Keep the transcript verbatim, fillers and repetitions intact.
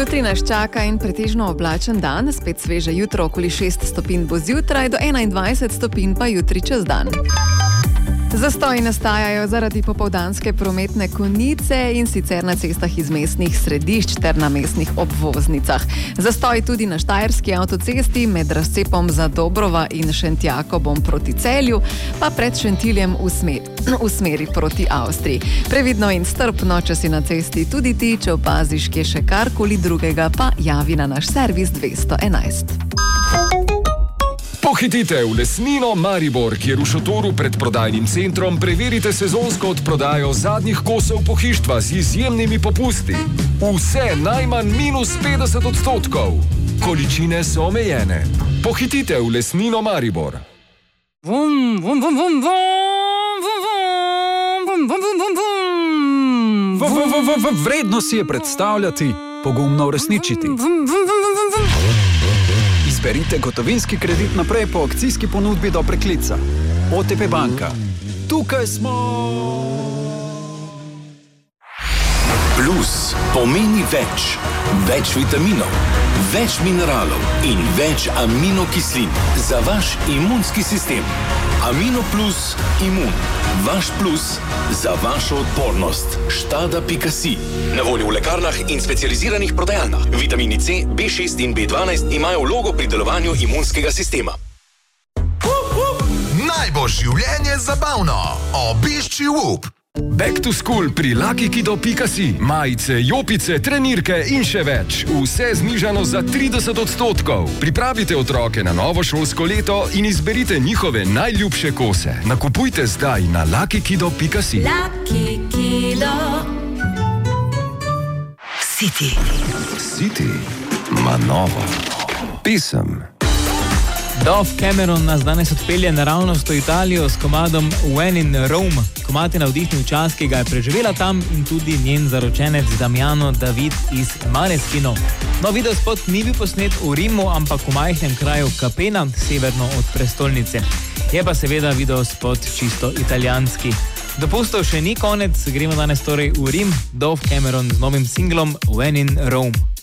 Jutri nas čaka in pretežno oblačen dan, spet sveže jutro, okoli šest stopinj bo zjutraj, do enaindvajset stopinj pa jutri čez dan. Zastoji nastajajo zaradi popoldanske prometne konice in sicer na cestah iz mestnih središč ter na mestnih obvoznicah. Zastoj tudi na Štajerski avtocesti med razcepom Zadobrova in Šentjakobom proti Celju, pa pred Šentiljem v, smer, v smeri proti Avstriji. Previdno in strpno, če si na cesti tudi ti, če opaziš kje še karkoli drugega, pa javi na naš servis dvesto enajst. Pohitite v Lesnino Maribor, kjer v šotoru pred prodajnim centrom preverite sezonsko odprodajo zadnjih kosov pohištva z izjemnimi popusti. Vse najmanj minus petdeset odstotkov. Količine so omejene. Pohitite v Lesnino Maribor. Vum, vum, vum, vum, vum, vum, vum, vum, vum. Vredno si je predstavljati, pogumno uresničiti. Izberite gotovinski kredit naprej po akcijski ponudbi do preklica. O T P banka. Tukaj smo! Plus pomeni več. Več vitaminov, več mineralov in več aminokislin za vaš imunski sistem. Amino plus imun. Vaš plus za vašo odpornost. Štada pika si. Na voljo v lekarnah in specializiranih prodajalnah. Vitamini C, B šest in B dvanajst imajo vlogo pri delovanju imunskega sistema. Naj bo življenje zabavno. Obišči W U P. Back to school pri lucky kido pika si. Majice, jopice, trenirke in še več. Vse znižano za trideset odstotkov. Pripravite otroke na novo šolsko leto in izberite njihove najljubše kose. Nakupujte zdaj na lucky kido pika si. Lucky Kido. City. City ima novo pesem. Dove Cameron nas danes odpelje naravnost v Italijo s komadom When in Rome. Komad je navdihnil čas, ki ga je preživela tam, in tudi njen zaročenec Damiano David iz Maleskino. No, videospot ni bil posnet v Rimu, ampak v majhnem kraju Capena, severno od prestolnice. Je pa seveda videospot čisto italijanski. Dopustov še ni konec, gremo danes torej v Rim. Dove Cameron z novim singlom When in Rome.